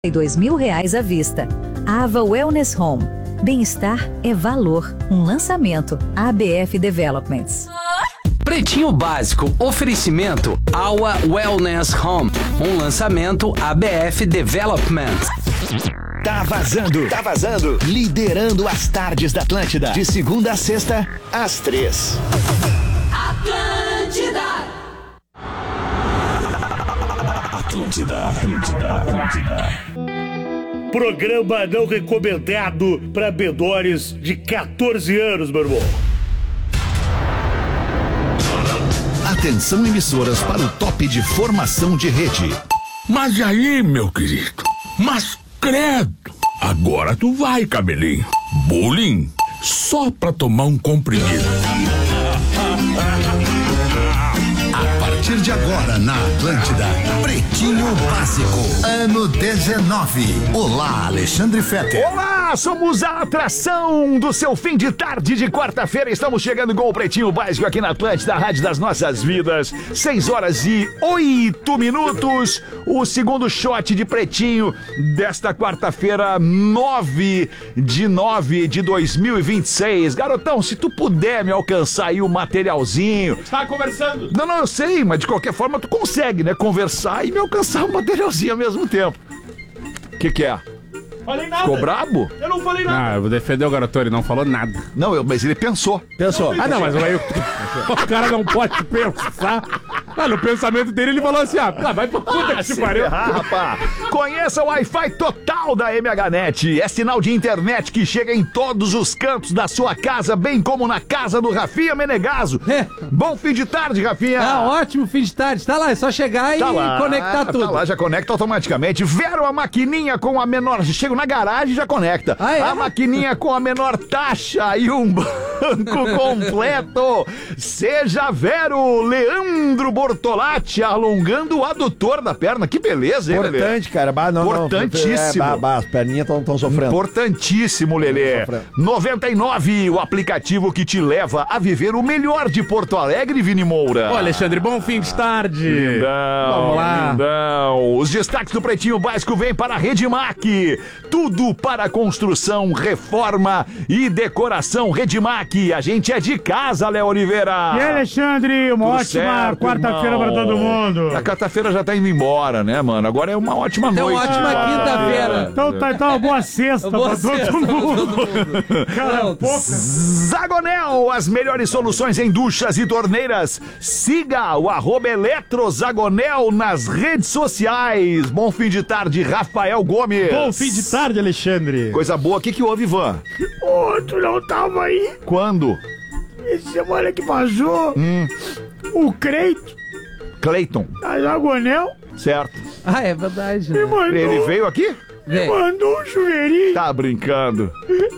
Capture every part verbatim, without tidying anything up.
e dois mil reais à vista. Ava Wellness Home. Bem-estar é valor. Um lançamento. A B F Developments. Pretinho Básico, oferecimento Awa Wellness Home, um lançamento A B F Development. Tá vazando, tá vazando, liderando as tardes da Atlântida, de segunda a sexta, às três. Atlântida. Atlântida, Atlântida, Atlântida. Programa não recomendado para menores de quatorze anos, meu irmão. Atenção, emissoras, para o top de formação de rede. Mas aí, meu querido, mas credo, agora tu vai, cabelinho. Bullying só pra tomar um comprimido. A partir de agora na Atlântida, Pretinho Básico, ano dezenove. Olá, Alexandre Fetter. Olá, somos a atração do seu fim de tarde de quarta-feira. Estamos chegando com o Pretinho Básico aqui na Atlântida, a rádio das nossas vidas. seis horas e oito minutos. O segundo shot de Pretinho desta quarta-feira, nove de nove de dois mil e vinte e seis. Garotão, se tu puder me alcançar aí o materialzinho. Tá conversando? Não, não, eu sei, mas de qualquer forma tu consegue, né? Conversar e me alcançar o materialzinho ao mesmo tempo. O que que é? Falei nada. Ficou brabo? Eu não falei nada. Ah, eu vou defender o garoto, ele não falou nada. Não, eu, mas ele pensou. Pensou. Ah, não, mas aí o cara não pode pensar. Ah, no pensamento dele ele falou assim, ah, vai pra puta que se pariu. Ah, rapaz. Conheça o Wi-Fi total da M H Net. É sinal de internet que chega em todos os cantos da sua casa, bem como na casa do Rafinha Menegaso. É. Bom fim de tarde, Rafinha. Ah, ótimo fim de tarde. Tá lá, é só chegar Tá e lá, conectar tudo. Tá lá, já conecta automaticamente. Vero a maquininha com a menor... Chego na garagem e já conecta. Ah, é? A maquininha com a menor taxa e um banco completo. Seja Vero. Leandro Bortolatti alongando o adutor da perna. Que beleza, hein, Lelê? Importante, cara. Bah, não, Importantíssimo. Não, é, bah, bah, as perninhas estão sofrendo. Importantíssimo, Lelê. noventa e nove, o aplicativo que te leva a viver o melhor de Porto Alegre, Vini Moura. Ô, Alexandre, bom fim de tarde. Lindão, Vamos lá. lindão. Os destaques do Pretinho Básico vêm para a Redmac. Tudo para construção, reforma e decoração. Redmac, a gente é de casa, Léo Oliveira. E aí, Alexandre, uma Tudo ótima certo, quarta-feira irmão. pra todo mundo. A quarta-feira já tá indo embora, né, mano? Agora é uma ótima É noite. uma ótima quinta-feira. Então tá, então uma boa sexta Boa pra sexta todo pra mundo. todo mundo. Cara, Pronto. pouca. Zagonel, as melhores soluções em duchas e torneiras. Siga o arroba Eletrozagonel nas redes sociais. Bom fim de tarde, Rafael Gomes. Bom fim de tarde, Alexandre. Coisa boa, o que que houve, Ivan? Ô, tu não tava aí? Quando? Essa semana que passou, Hum, o Creito, Cleiton, da Zagonel, certo. Ah, é verdade. me Né? mandou, Ele veio aqui? Vem. mandou um chuveirinho. Tá brincando.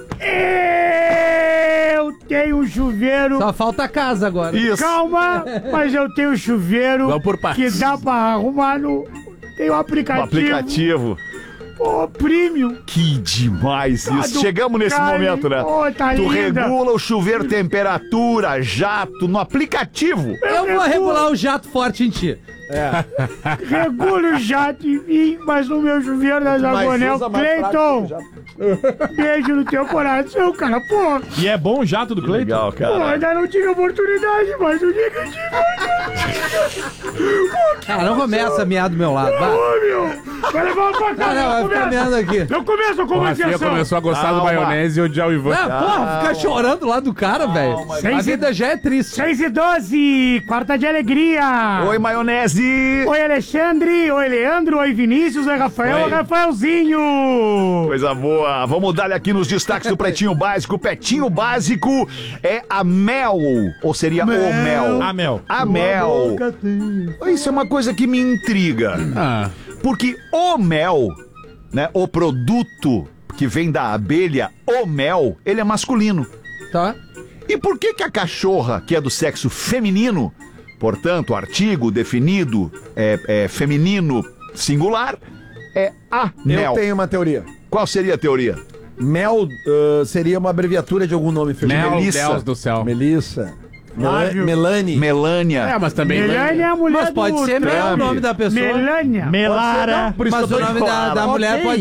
Eu tenho um chuveiro. Só falta a casa agora. Isso. Calma, mas eu tenho um chuveiro Vamos por partes. que dá pra arrumar no... Tem um O aplicativo. aplicativo. Pô, premium. Que demais Tá isso. do Chegamos nesse caralho. momento, né? Ô, tá Tu linda. regula o chuveiro, temperatura, jato, no aplicativo. Eu vou regular o jato forte em ti. Regulo o jato em mim, mas no meu chuveiro da Zagonel. Cleiton, beijo no teu coração, cara. Pô, E é bom o jato do Cleiton? Legal, pô, cara. ainda não tive oportunidade, mas o dia que eu tive... Cara, não começa a mear do meu lado. Vai. Ô, meu, vai levar pra Ah, casa. não, vai eu ficar começo. meando aqui. Eu começo a O Rafinha conversação. começou a gostar Calma. do maionese e odiar o Ivan. Ah, porra, ficar chorando lá do cara, velho. A Seis e- vida já é triste. seis e doze, quarta de alegria. Oi, maionese. Oi, Alexandre. Oi, Leandro. Oi, Vinícius. Oi, Rafael. Oi, Rafaelzinho. Coisa boa. Vamos dar aqui nos destaques do Pretinho Básico. Pretinho Básico é a Mel. Ou seria o Mel? A Mel. A Mel. Isso é uma coisa que me intriga. Ah, Porque o mel, né, o produto que vem da abelha, o mel, ele é masculino. Tá? E por que que a cachorra, que é do sexo feminino, portanto, artigo definido, é, é feminino singular, é a Eu mel? tenho uma teoria. Qual seria a teoria? Mel uh, seria uma abreviatura de algum nome feminino. Mel, Melissa. Deus do céu. Melissa. Mela- Flávio. Melanie. Melânia. É, mas também... Melânia é a mulher Mas pode do ser Mel o Trump. nome da pessoa. Melânia. Melara. Por isso Mas que eu o tô nome da, da Ok. mulher pode